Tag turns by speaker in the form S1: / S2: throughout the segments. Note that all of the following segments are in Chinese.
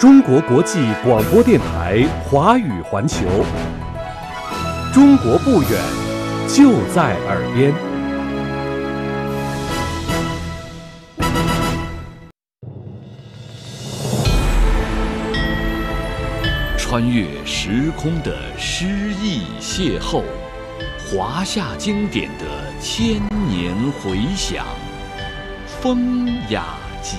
S1: 中国国际广播电台华语环球，中国不远，就在耳边。
S2: 穿越时空的诗意邂逅，华夏经典的千年回响，风雅集。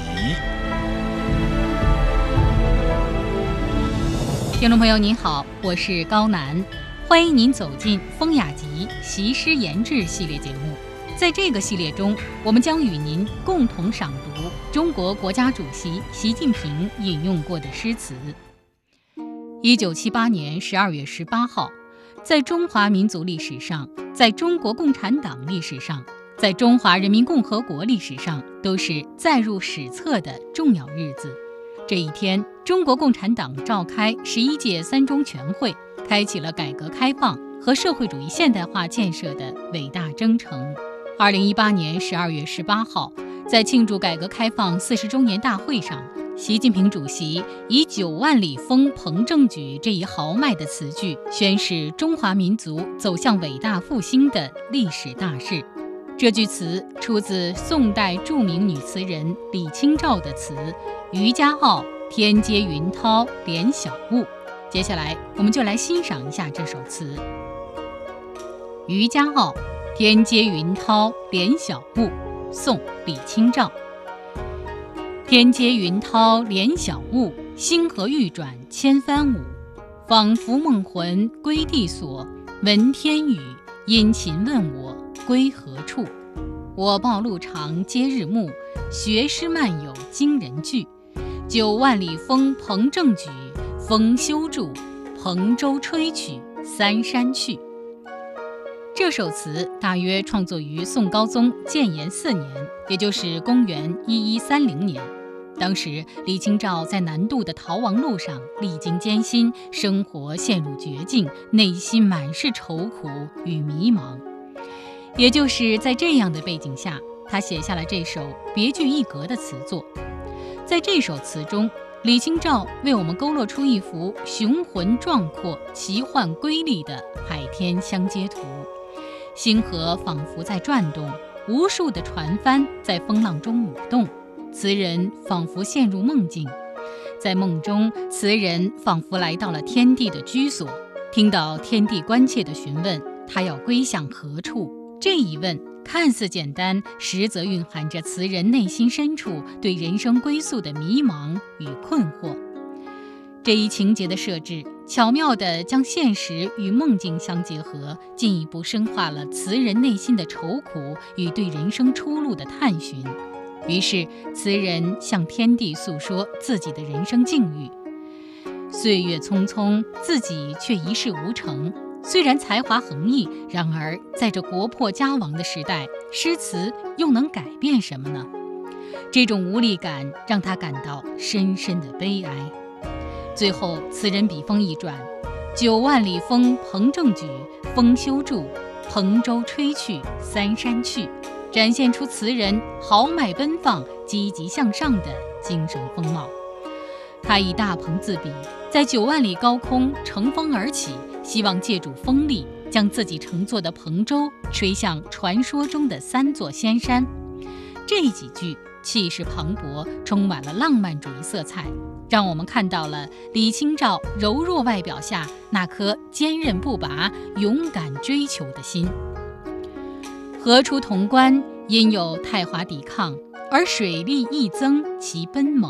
S3: 听众朋友您好，我是高楠，欢迎您走进风雅集习诗言志系列节目。在这个系列中，我们将与您共同赏读中国国家主席习近平引用过的诗词。1978年12月18号，在中华民族历史上，在中国共产党历史上，在中华人民共和国历史上，都是载入史册的重要日子。这一天，中国共产党召开11届三中全会，开启了改革开放和社会主义现代化建设的伟大征程。2018年12月18号，在庆祝改革开放40周年大会上，习近平主席以9万里风鹏正举这一豪迈的词句，宣示中华民族走向伟大复兴的历史大势。这句词出自宋代著名女词人李清照的词《渔家傲·天阶云涛怜小物》。接下来，我们就来欣赏一下这首词。《渔家傲·天阶云涛怜小物》，宋·李清照。天阶云涛怜小物，星河欲转千帆舞。仿佛梦魂归地所，闻天语，殷勤问我归何处。我报路长接日暮，学诗漫有惊人句。9万里风鹏正举，风休住，蓬舟吹去三山去。这首词大约创作于宋高宗建炎4年，也就是公元1130年。当时李清照在南渡的逃亡路上历经艰辛，生活陷入绝境，内心满是愁苦与迷茫。也就是在这样的背景下，他写下了这首别具一格的词作。在这首词中，李清照为我们勾勒出一幅雄浑壮阔、奇幻瑰丽的海天相接图。星河仿佛在转动，无数的船帆在风浪中舞动，词人仿佛陷入梦境。在梦中，词人仿佛来到了天地的居所，听到天地关切地询问他要归向何处。这一问看似简单，实则蕴含着词人内心深处对人生归宿的迷茫与困惑。这一情节的设置，巧妙地将现实与梦境相结合，进一步深化了词人内心的愁苦与对人生出路的探寻。于是，词人向天地诉说自己的人生境遇。岁月匆匆，自己却一事无成。虽然才华横溢，然而在这国破家亡的时代，诗词又能改变什么呢？这种无力感让他感到深深的悲哀。最后，词人笔锋一转，9万里风鹏正举，风休住，蓬舟吹去三山去，展现出词人豪迈奔放、积极向上的精神风貌。他以大鹏自比，在9万里高空乘风而起，希望借助风力将自己乘坐的蓬舟吹向传说中的3座仙山。这几句气势磅礴，充满了浪漫主义色彩，让我们看到了李清照柔弱外表下那颗坚韧不拔、勇敢追求的心。河出潼关，因有太华抵抗，而水力亦增其奔猛。